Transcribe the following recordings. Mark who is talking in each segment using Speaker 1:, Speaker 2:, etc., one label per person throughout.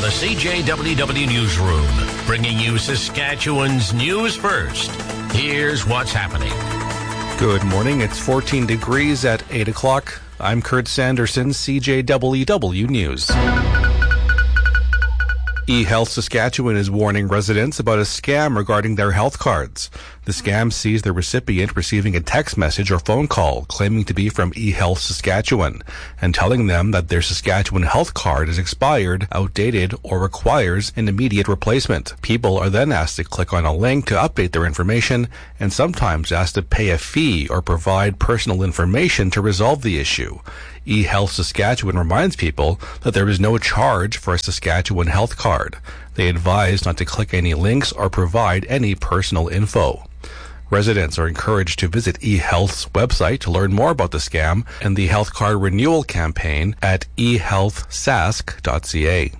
Speaker 1: the CJWW Newsroom, bringing you Saskatchewan's news first. Here's what's happening.
Speaker 2: Good morning. It's 14 degrees at 8 o'clock. I'm Kurt Sanderson, CJWW News. eHealth Saskatchewan is warning residents about a scam regarding their health cards. The scam sees the recipient receiving a text message or phone call claiming to be from eHealth Saskatchewan and telling them that their Saskatchewan health card is expired, outdated, or requires an immediate replacement. People are then asked to click on a link to update their information and sometimes asked to pay a fee or provide personal information to resolve the issue. eHealth Saskatchewan reminds people that there is no charge for a Saskatchewan health card. They advise not to click any links or provide any personal info. Residents are encouraged to visit eHealth's website to learn more about the scam and the health card renewal campaign at ehealthsask.ca.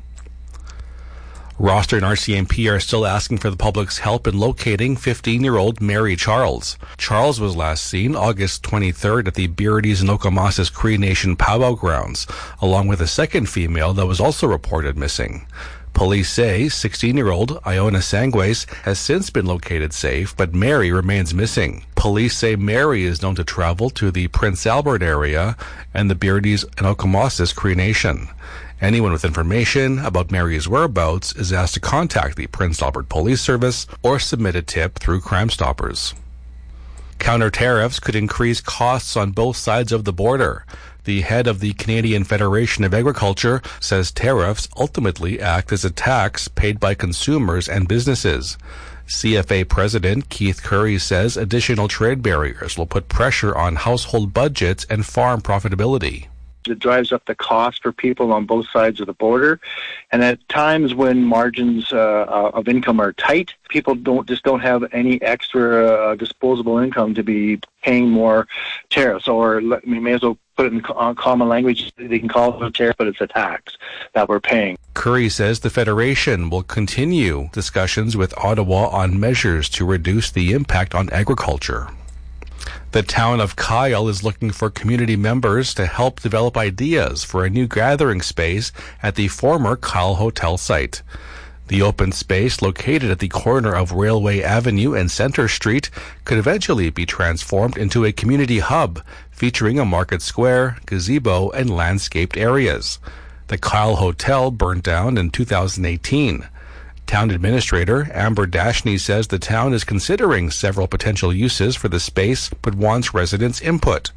Speaker 2: Roster and RCMP are still asking for the public's help in locating 15-year-old Mary Charles. Charles was last seen August 23rd at the Beardies and Okomasas Cree Nation powwow grounds, along with a second female that was also reported missing. Police say 16-year-old Iona Sangways has since been located safe, but Mary remains missing. Police say Mary is known to travel to the Prince Albert area and the Beardies and Okomasas Cree Nation. Anyone with information about Mary's whereabouts is asked to contact the Prince Albert Police Service or submit a tip through Crime Stoppers. Counter tariffs could increase costs on both sides of the border. The head of the Canadian Federation of Agriculture says tariffs ultimately act as a tax paid by consumers and businesses. CFA President Keith Curry says additional trade barriers will put pressure on household budgets and farm profitability.
Speaker 3: It drives up the cost for people on both sides of the border. And at times when margins of income are tight, people don't have any extra disposable income to be paying more tariffs. Or we may as well put it in common language. They can call it a tariff, but it's a tax that we're paying.
Speaker 2: Curry says the Federation will continue discussions with Ottawa on measures to reduce the impact on agriculture. The town of Kyle is looking for community members to help develop ideas for a new gathering space at the former Kyle Hotel site. The open space, located at the corner of Railway Avenue and Centre Street, could eventually be transformed into a community hub featuring a market square, gazebo, and landscaped areas. The Kyle Hotel burned down in 2018. Town Administrator Amber Dashney says the town is considering several potential uses for the space but wants residents' input.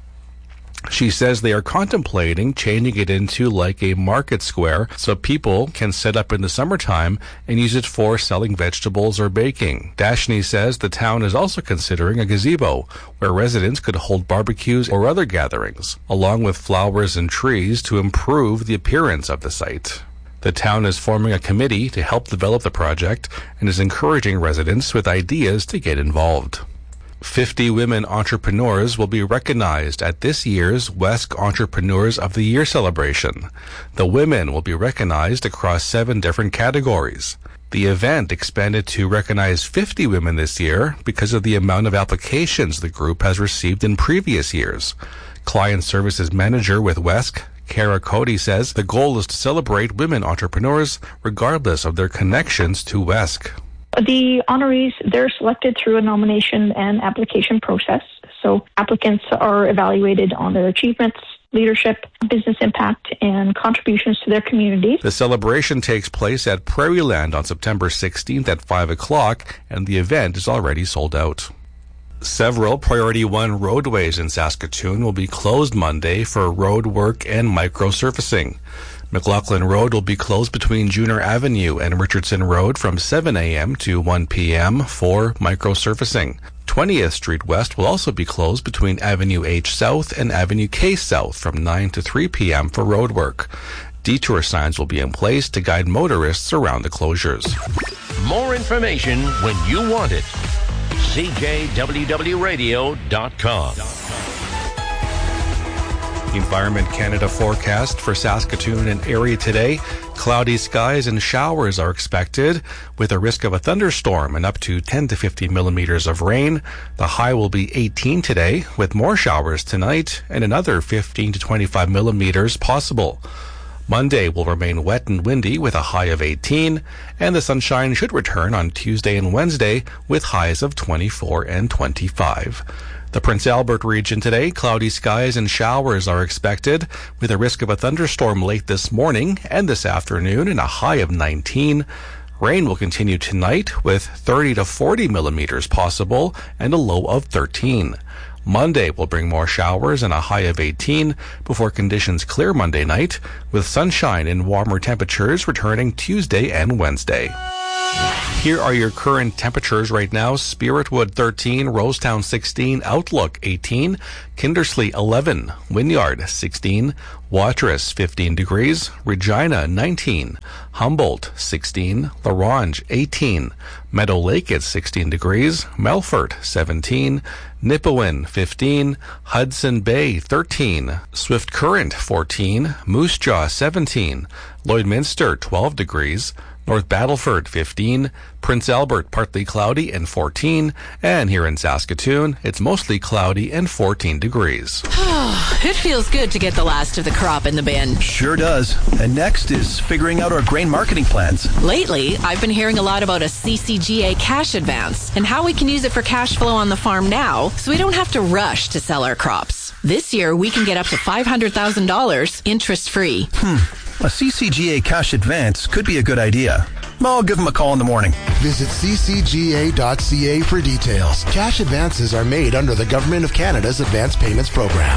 Speaker 2: She says they are contemplating changing it into like a market square so people can set up in the summertime and use it for selling vegetables or baking. Dashney says the town is also considering a gazebo where residents could hold barbecues or other gatherings, along with flowers and trees to improve the appearance of the site. The town is forming a committee to help develop the project and is encouraging residents with ideas to get involved. 50 women entrepreneurs will be recognized at this year's WESC Entrepreneurs of the Year celebration. The women will be recognized across 7 different categories. The event expanded to recognize 50 women this year because of the amount of applications the group has received in previous years. Client Services Manager with WESC, Kara Cody, says the goal is to celebrate women entrepreneurs regardless of their connections to WESC.
Speaker 4: The honorees, they're selected through a nomination and application process. So applicants are evaluated on their achievements, leadership, business impact, and contributions to their communities.
Speaker 2: The celebration takes place at Prairieland on September 16th at 5 o'clock, and the event is already sold out. Several Priority 1 roadways in Saskatoon will be closed Monday for road work and microsurfacing. McLaughlin Road will be closed between Junior Avenue and Richardson Road from 7 a.m. to 1 p.m. for microsurfacing. 20th Street West will also be closed between Avenue H South and Avenue K South from 9 to 3 p.m. for road work. Detour signs will be in place to guide motorists around the closures.
Speaker 1: More information when you want it. CJWWRadio.com.
Speaker 2: Environment Canada forecast for Saskatoon and area today. Cloudy skies and showers are expected with a risk of a thunderstorm and up to 10 to 50 millimeters of rain. The high will be 18 today with more showers tonight and another 15 to 25 millimeters possible. Monday will remain wet and windy with a high of 18, and the sunshine should return on Tuesday and Wednesday with highs of 24 and 25. The Prince Albert region today, cloudy skies and showers are expected, with a risk of a thunderstorm late this morning and this afternoon and a high of 19. Rain will continue tonight with 30 to 40 millimeters possible and a low of 13. Monday will bring more showers and a high of 18 before conditions clear Monday night, with sunshine and warmer temperatures returning Tuesday and Wednesday. Here are your current temperatures right now. Spiritwood 13, Rosetown 16, Outlook 18, Kindersley 11, Wynyard 16, Watrous 15 degrees, Regina 19, Humboldt 16, La Ronge 18, Meadow Lake at 16 degrees, Melfort 17, Nipawin 15, Hudson Bay 13, Swift Current 14, Moose Jaw 17, Lloydminster 12 degrees, North Battleford 15, Prince Albert partly cloudy and 14, and here in Saskatoon it's mostly cloudy and 14 degrees.
Speaker 5: It feels good to get the last of the crop in the bin.
Speaker 6: Sure does. And next is figuring out our grain marketing plans.
Speaker 5: Lately, I've been hearing a lot about a CCGA cash advance and how we can use it for cash flow on the farm now so we don't have to rush to sell our crops. This year, we can get up to $500,000 interest-free.
Speaker 6: A CCGA cash advance could be a good idea. I'll give them a call in the morning.
Speaker 7: Visit ccga.ca for details. Cash advances are made under the Government of Canada's Advance Payments Program.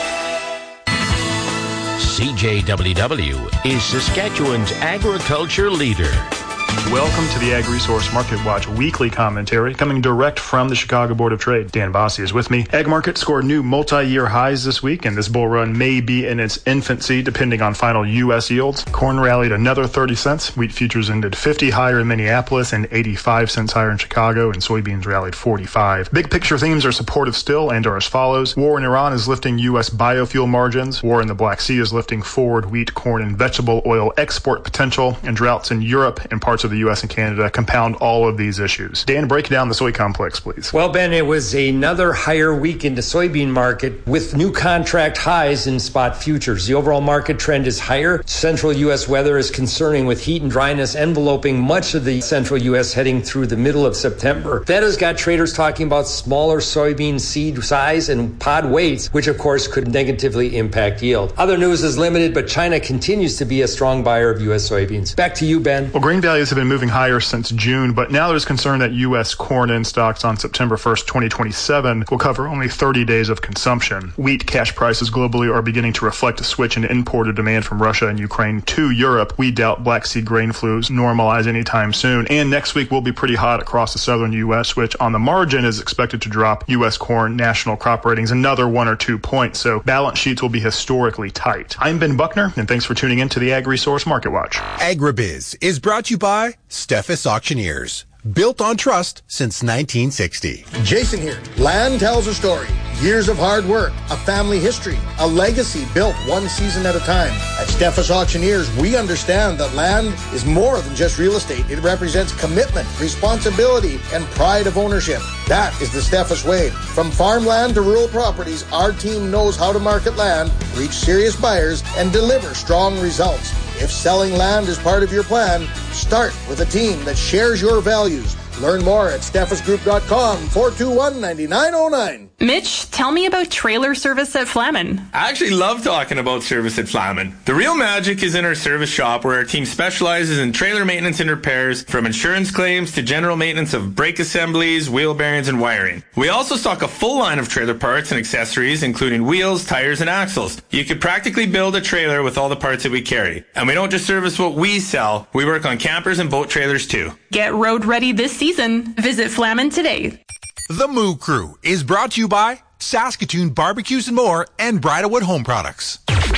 Speaker 1: CJWW is Saskatchewan's agriculture leader.
Speaker 8: Welcome to the Ag Resource Market Watch weekly commentary, coming direct from the Chicago Board of Trade. Dan Bossie is with me. Ag markets scored new multi-year highs this week, and this bull run may be in its infancy depending on final U.S. yields. Corn rallied another 30 cents. Wheat futures ended 50 higher in Minneapolis and 85 cents higher in Chicago, and soybeans rallied 45. Big picture themes are supportive still and are as follows. War in Iran is lifting U.S. biofuel margins. War in the Black Sea is lifting forward wheat, corn, and vegetable oil export potential, and droughts in Europe and parts of the U.S. and Canada compound all of these issues. Dan, break down the soy complex, please.
Speaker 9: Well, Ben, it was another higher week in the soybean market with new contract highs in spot futures. The overall market trend is higher. Central U.S. weather is concerning with heat and dryness enveloping much of the central U.S. heading through the middle of September. That has got traders talking about smaller soybean seed size and pod weights, which of course could negatively impact yield. Other news is limited, but China continues to be a strong buyer of U.S. soybeans. Back to you, Ben.
Speaker 8: Well, grain values have been moving higher since June, but now there's concern that U.S. corn in stocks on September 1st, 2027 will cover only 30 days of consumption. Wheat cash prices globally are beginning to reflect a switch in imported demand from Russia and Ukraine to Europe. We doubt Black Sea grain flows normalize anytime soon, and next week will be pretty hot across the southern U.S., which on the margin is expected to drop U.S. corn national crop ratings another 1 or 2 points, so balance sheets will be historically tight. I'm Ben Buckner, and thanks for tuning in to the Ag Resource Market Watch.
Speaker 10: Agribiz is brought to you by Steffes Auctioneers. Built on trust since 1960.
Speaker 7: Jason here. Land tells a story. Years of hard work, a family history, a legacy built one season at a time. At Steffes Auctioneers, we understand that land is more than just real estate. It represents commitment, responsibility, and pride of ownership. That is the Steffes way. From farmland to rural properties, our team knows how to market land, reach serious buyers, and deliver strong results. If selling land is part of your plan, start with a team that shares your values. Learn more at steffesgroup.com, 421-9909.
Speaker 11: Mitch, tell me about trailer service at Flamin.
Speaker 12: I actually love talking about service at Flamin. The real magic is in our service shop, where our team specializes in trailer maintenance and repairs, from insurance claims to general maintenance of brake assemblies, wheel bearings, and wiring. We also stock a full line of trailer parts and accessories, including wheels, tires, and axles. You could practically build a trailer with all the parts that we carry. And we don't just service what we sell, we work on campers and boat trailers too.
Speaker 11: Get road ready this season. Visit Flamin today.
Speaker 10: The Moo Crew is brought to you by Saskatoon Barbecues and More and Bridalwood Home Products.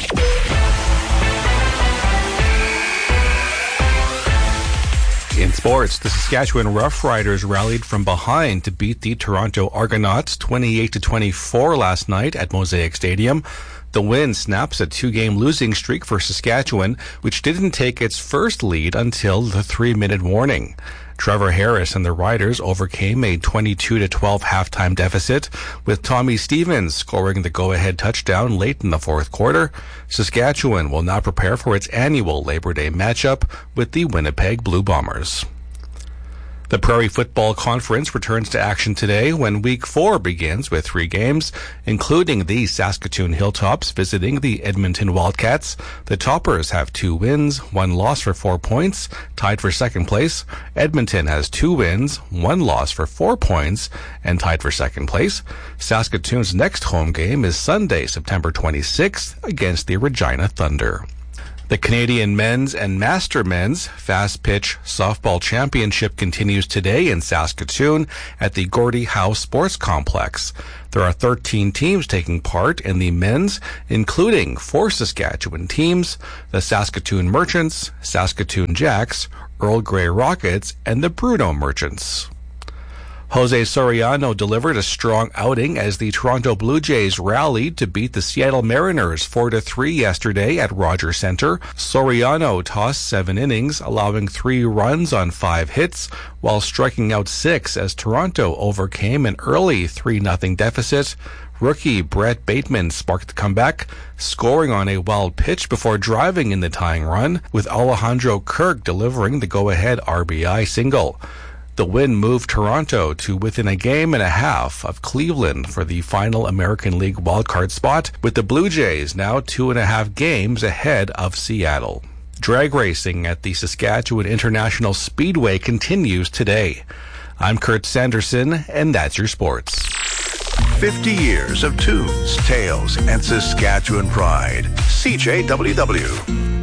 Speaker 2: In sports, the Saskatchewan Roughriders rallied from behind to beat the Toronto Argonauts 28-24 last night at Mosaic Stadium. The win snaps a 2-game losing streak for Saskatchewan, which didn't take its first lead until the 3-minute warning. Trevor Harris and the Riders overcame a 22-12 halftime deficit, with Tommy Stevens scoring the go-ahead touchdown late in the fourth quarter. Saskatchewan will now prepare for its annual Labor Day matchup with the Winnipeg Blue Bombers. The Prairie Football Conference returns to action today when Week 4 begins with 3 games, including the Saskatoon Hilltops visiting the Edmonton Wildcats. The Toppers have 2 wins, 1 loss for 4 points, tied for second place. Edmonton has 2 wins, 1 loss for 4 points, and tied for second place. Saskatoon's next home game is Sunday, September 26th, against the Regina Thunder. The Canadian Men's and Master Men's Fast Pitch Softball Championship continues today in Saskatoon at the Gordie Howe Sports Complex. There are 13 teams taking part in the men's, including 4 Saskatchewan teams, the Saskatoon Merchants, Saskatoon Jacks, Earl Grey Rockets, and the Bruno Merchants. Jose Soriano delivered a strong outing as the Toronto Blue Jays rallied to beat the Seattle Mariners 4-3 yesterday at Rogers Centre. Soriano tossed 7 innings, allowing 3 runs on 5 hits, while striking out 6 as Toronto overcame an early 3-0 deficit. Rookie Brett Bateman sparked the comeback, scoring on a wild pitch before driving in the tying run, with Alejandro Kirk delivering the go-ahead RBI single. The win moved Toronto to within a game and a half of Cleveland for the final American League wildcard spot, with the Blue Jays now 2.5 games ahead of Seattle. Drag racing at the Saskatchewan International Speedway continues today. I'm Kurt Sanderson, and that's your sports.
Speaker 13: 50 years of tunes, tales, and Saskatchewan pride. CJWW.